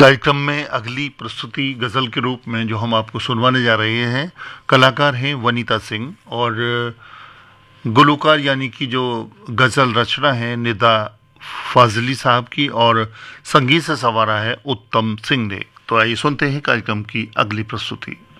कार्यक्रम में अगली प्रस्तुति गज़ल के रूप में जो हम आपको सुनवाने जा रहे हैं, कलाकार हैं वनीता सिंह और गुलूकार यानी कि जो गज़ल रचना है निदा फाजली साहब की और संगीत से संवारा है उत्तम सिंह ने। तो आइए सुनते हैं कार्यक्रम की अगली प्रस्तुति।